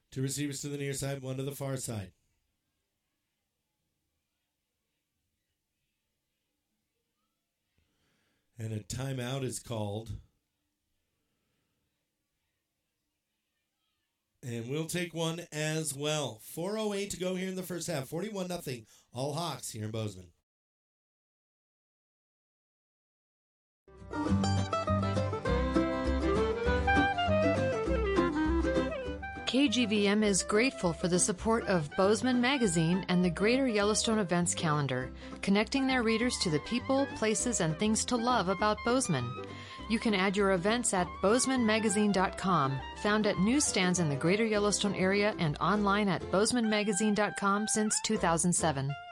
Two receivers to the near side, one to the far side. And a timeout is called. And we'll take one as well. 4:08 to go here in the first half. 41-0. All Hawks here in Bozeman. KGVM is grateful for the support of Bozeman Magazine and the Greater Yellowstone Events Calendar, connecting their readers to the people, places, and things to love about Bozeman. You can add your events at bozemanmagazine.com, found at newsstands in the Greater Yellowstone area and online at bozemanmagazine.com since 2007.